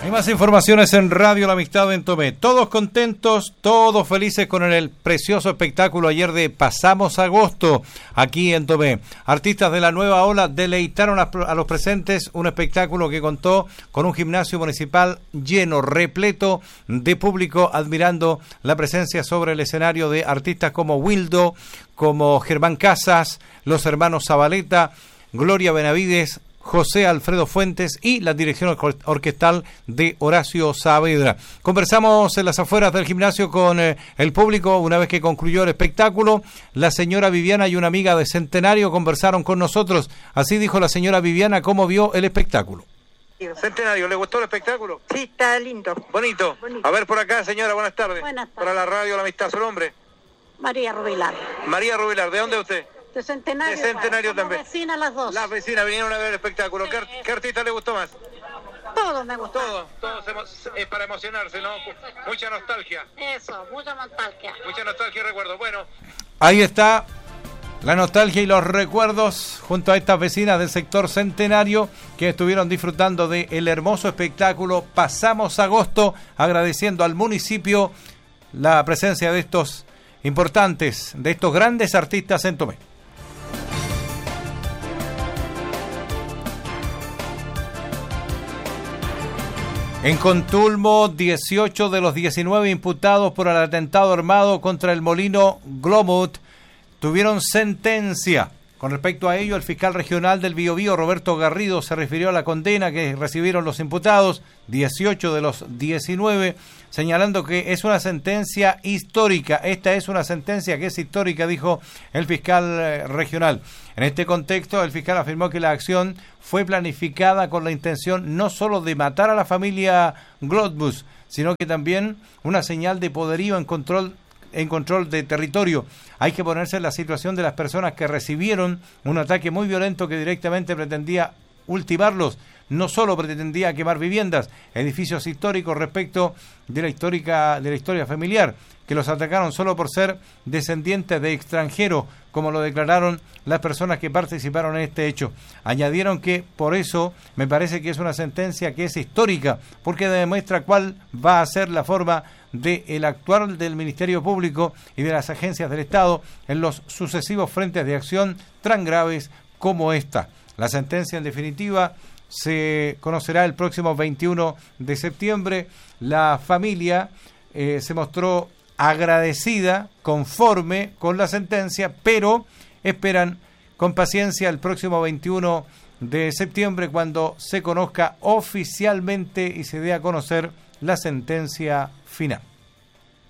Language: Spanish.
Hay más informaciones en Radio La Amistad en Tomé. Todos contentos, todos felices con el precioso espectáculo ayer de Pasamos Agosto aquí en Tomé. Artistas de la nueva ola deleitaron a los presentes, un espectáculo que contó con un gimnasio municipal lleno, repleto de público, admirando la presencia sobre el escenario de artistas como Wildo, como Germán Casas, los hermanos Zabaleta, Gloria Benavides, José Alfredo Fuentes y la dirección orquestal de Horacio Saavedra. Conversamos en las afueras del gimnasio con el público una vez que concluyó el espectáculo. La señora Viviana y una amiga de Centenario conversaron con nosotros. Así dijo la señora Viviana cómo vio el espectáculo. Centenario, ¿le gustó el espectáculo? Sí, está lindo. Bonito. A ver por acá, señora, buenas tardes. Buenas tardes. Para la radio La Amistad, ¿su nombre? María Rubilar. María Rubilar, ¿de dónde es usted? De Centenario. De Centenario también. Vecinas las dos. Las vecinas vinieron a ver el espectáculo. Sí, ¿Qué artista le gustó más? Todo me gustó. Todo es para emocionarse, ¿no? Mucha nostalgia. Eso, mucha nostalgia. Mucha nostalgia y recuerdo. Bueno. Ahí está la nostalgia y los recuerdos junto a estas vecinas del sector Centenario que estuvieron disfrutando del hermoso espectáculo Pasamos Agosto, agradeciendo al municipio la presencia de estos importantes, de estos grandes artistas en Tomé. En Contulmo, 18 de los 19 imputados por el atentado armado contra el molino Glomut tuvieron sentencia. Con respecto a ello, el fiscal regional del Biobío, Roberto Garrido, se refirió a la condena que recibieron los imputados, 18 de los 19, señalando que es una sentencia histórica. Esta es una sentencia que es histórica, dijo el fiscal regional. En este contexto, el fiscal afirmó que la acción fue planificada con la intención no solo de matar a la familia Glotbus, sino que también una señal de poderío en control de territorio. Hay que ponerse en la situación de las personas que recibieron un ataque muy violento que directamente pretendía ultimarlos. No solo pretendía quemar viviendas, edificios históricos respecto de la historia familiar, que los atacaron solo por ser descendientes de extranjeros, como lo declararon las personas que participaron en este hecho. Añadieron que por eso me parece que es una sentencia que es histórica, porque demuestra cuál va a ser la forma de el actuar del Ministerio Público y de las agencias del Estado en los sucesivos frentes de acción tan graves como esta. La sentencia, en definitiva, se conocerá el próximo 21 de septiembre. La familia se mostró agradecida, conforme con la sentencia, pero esperan con paciencia el próximo 21 de septiembre cuando se conozca oficialmente y se dé a conocer la sentencia final.